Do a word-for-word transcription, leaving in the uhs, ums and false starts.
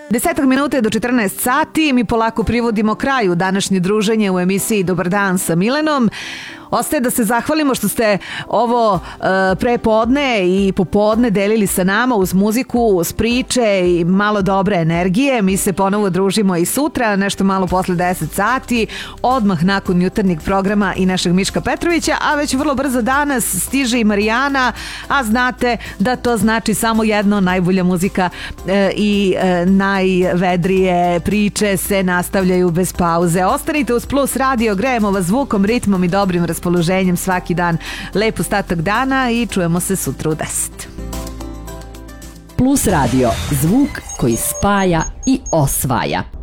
Desetak minuta je do četrnaest sati, mi polako privodimo kraju današnje druženje u emisiji Dobar dan sa Milenom. Ostaje da se zahvalimo što ste ovo uh, prepodne i popodne delili sa nama uz muziku, uz priče i malo dobre energije. Mi se ponovo družimo i sutra, nešto malo posle deset sati, odmah nakon jutarnjeg programa i našeg Miška Petrovića, a već vrlo brzo danas stiže i Marijana, a znate da to znači samo jedno, najbolja muzika uh, i uh, najvedrije priče se nastavljaju bez pauze. Ostanite uz Plus radio, grejemo vas zvukom, ritmom i dobrim raspoloženjem svaki dan. Lep ostatak dana i čujemo se sutra u deset. Plus radio, zvuk koji spaja i osvaja.